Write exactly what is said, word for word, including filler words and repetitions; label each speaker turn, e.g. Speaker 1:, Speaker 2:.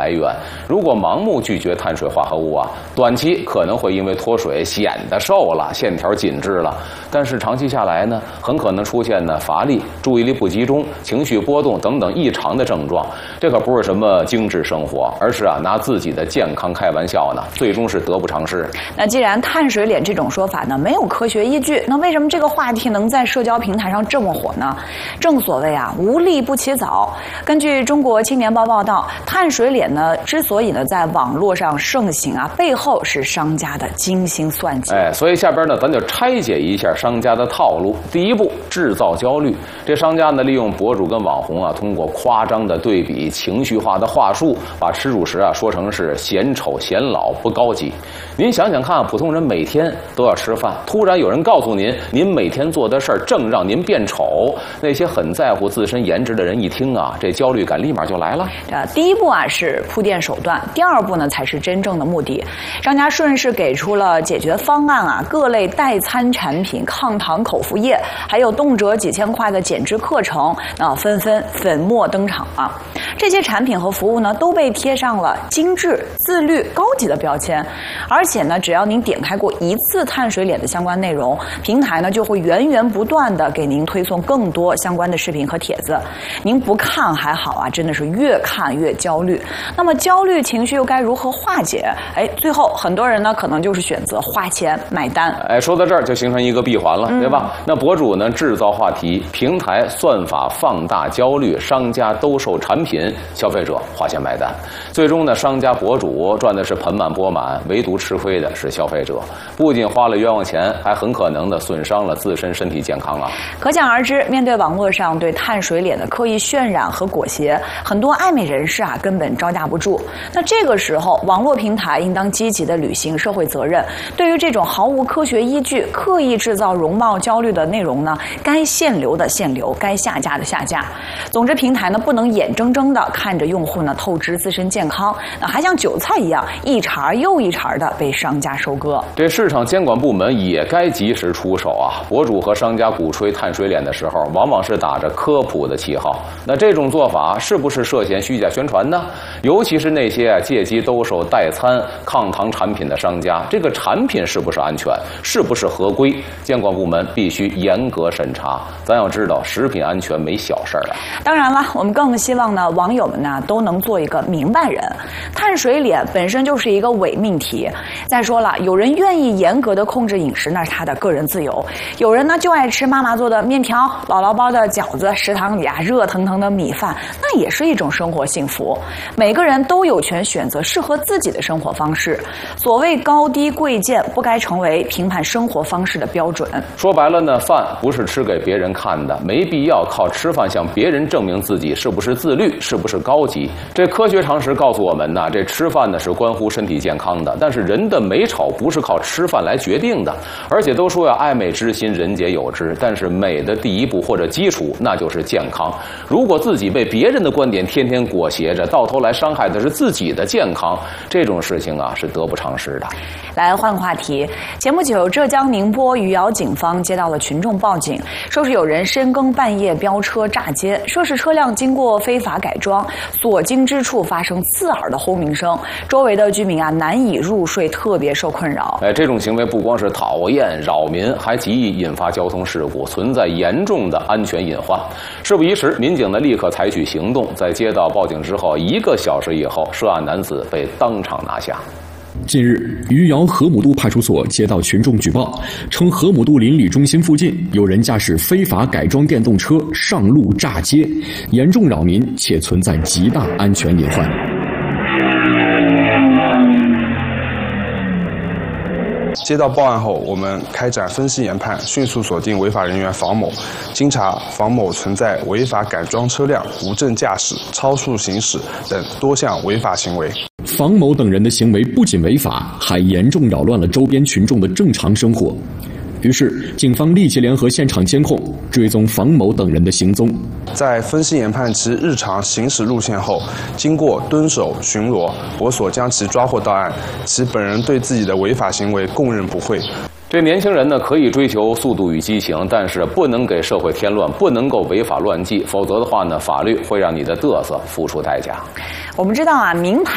Speaker 1: 来源。如果盲目拒绝碳水化合物啊，短期可能会因为脱水显得瘦了，线条紧致了，但是长期下来呢，很可能出现呢乏力、注意力不集中、情绪波动等等异常的症状。这可不是什么精致生活，而是啊拿自己的健康开玩笑呢，最终是得不偿失。
Speaker 2: 那既然碳水脸这种说法呢没有科学依据，那为什么这个话题能在社交平台上这么火呢？正所谓啊，无利不起早。根据中国青年报报道，碳水脸呢之所以呢在网络上盛行啊，背后是商家的精心算计。
Speaker 1: 哎，所以下边呢，咱就拆解一下商家的套路。第一步，制造焦虑。这商家呢，利用博主跟网红啊，通过夸张的对比、情绪化的话术，把吃主食啊说成是显丑、显老、不高级。您想想看，普通人每天都要吃饭，突然有人告诉您，您每天做的事儿正让您变丑，那些很在乎自身颜值的人一听啊，这焦虑感立马就来了。
Speaker 2: 呃，第一步啊是铺垫手段，第二步呢才是真正的目的。商家顺势给出了解决方案啊，各类代餐产品、抗糖口服液，还有动辄几千块的减脂课程，啊，纷纷粉墨登场啊。这些产品和服务呢，都被贴上了精致、自律、高级的标签。而且呢，只要您点开过一次碳水脸的相关内容，平台呢就会源源不断的给您推送更多相关的视频和帖子。您不看还好啊，真的是越看越焦虑。那么焦虑情绪又该如何化解？哎，最后很多人呢可能就是选择花钱买单。
Speaker 1: 哎，说到这儿就形成一个闭环了，嗯、对吧？那博主呢制造话题，平台算法放大焦虑，商家兜售产品，消费者花钱买单。最终呢，商家博主赚的是盆满钵满，唯独吃亏的是消费者，不仅花了冤枉钱，还很可能的损伤了自身身体健康啊。
Speaker 2: 可想而知，面对网络上对碳水脸的刻意渲染和裹挟，很多爱美人士啊根本招架不住。那这个时候，网络平台应当积极的履行社会责任，对于这种毫无科学依据、刻意制造容貌焦虑的内容呢，该限流的限流，该下架的下架。总之，平台呢不能眼睁睁的看着用户呢透支自身健康，那还像韭菜一样一茬又一茬的被商家收割。
Speaker 1: 这市场监管部门也该及时出手啊！博主和商家鼓吹碳水脸的时候，往往是打着科普的旗号，那这种做法是不是涉嫌虚假宣传呢？尤其是那些借机兜售代餐、抗糖产品的商家，这个产品是不是安全，是不是合规？监管部门必须严格审查。咱要知道，食品安全没小事儿啊！
Speaker 2: 当然了，我们更希望呢，网友们呢都能做一个明白人。碳水脸本身就是一个伪命题。再说了，有人愿意严格的控制饮食，那是他的个人自由；有人呢就爱吃妈妈做的面条、姥姥包的饺子，食堂里啊热腾腾的米饭，那也是一种生活幸福。每个人都有权选择适合自己的生活方式。所谓高低贵贱，不该成为评判生活方式的标准。
Speaker 1: 说白了呢，饭不是吃给别人看的，没必要靠吃饭向别人证明自己是不是自律，是不是高级。这科学常识告诉我们呢，这吃饭呢是关乎身体健康的，但是人的美丑不是靠吃饭来决定的。而且都说要爱美之心，人皆有之，但是美的第一步或者基础，那就是健康。如果自己被别人的观点天天裹挟着，到头来伤害的是自己的健康，这种事情啊是得不偿失的。
Speaker 2: 来换个话题，前不久浙江宁波余姚警方接到了群众报警，说是有人深更半夜飙车炸街，说是车辆经过非法改装，所经之处发生刺耳的轰鸣声，周围的居民啊难以入睡，特别受困扰。
Speaker 1: 哎，这种行为不光是讨厌扰民，还极易引发交通事故，存在严重的安全隐患。事不宜迟，民警呢立刻采取行动，在接到报警之后一个小时以后，涉案男子被当场拿下。
Speaker 3: 近日，余姚河姆渡派出所接到群众举报，称河姆渡邻里中心附近有人驾驶非法改装电动车上路炸街，严重扰民且存在极大安全隐患。
Speaker 4: 接到报案后，我们开展分析研判，迅速锁定违法人员房某。经查，房某存在违法改装车辆、无证驾驶、超速行驶等多项违法行为。
Speaker 3: 房某等人的行为不仅违法，还严重扰乱了周边群众的正常生活。于是，警方立即联合现场监控，追踪房某等人的行踪。
Speaker 4: 在分析研判其日常行驶路线后，经过蹲守巡逻，我所将其抓获到案。其本人对自己的违法行为供认不讳。
Speaker 1: 这年轻人呢，可以追求速度与激情，但是不能给社会添乱，不能够违法乱纪，否则的话呢，法律会让你的嘚瑟付出代价。
Speaker 2: 我们知道啊，名牌